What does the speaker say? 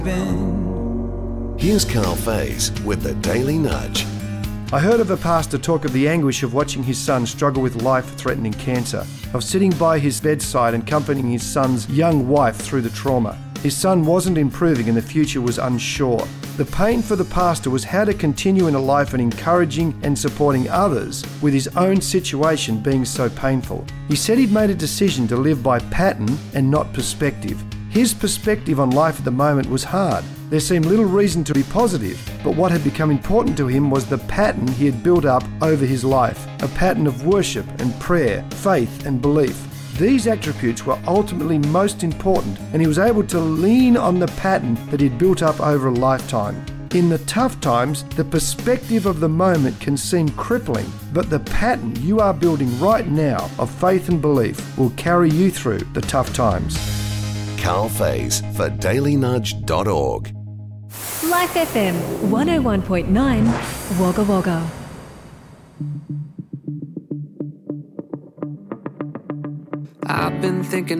Here's Carl Faze with the Daily Nudge. I heard of a pastor talk of the anguish of watching his son struggle with life-threatening cancer, of sitting by his bedside and comforting his son's young wife through the trauma. His son wasn't improving and the future was unsure. The pain for the pastor was how to continue in a life and encouraging and supporting others with his own situation being so painful. He said he'd made a decision to live by pattern and not perspective. His perspective on life at the moment was hard. There seemed little reason to be positive, but what had become important to him was the pattern he had built up over his life, a pattern of worship and prayer, faith and belief. These attributes were ultimately most important, and he was able to lean on the pattern that he'd built up over a lifetime. In the tough times, the perspective of the moment can seem crippling, but the pattern you are building right now of faith and belief will carry you through the tough times. Carl Faze for dailynudge.org. Life FM 101.9 Wagga Wagga. I've been thinking